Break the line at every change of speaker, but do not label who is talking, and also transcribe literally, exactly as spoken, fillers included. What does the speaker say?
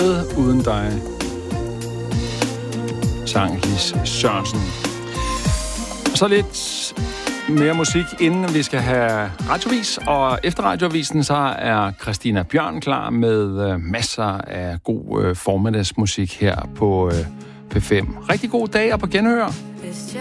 uden dig, sang Lis Sørensen. Og så lidt mere musik, inden vi skal have radiovis. Og efter radiovisen, så er Christina Bjørn klar med masser af god formiddagsmusik her på P fem. Rigtig god dag og på genhør.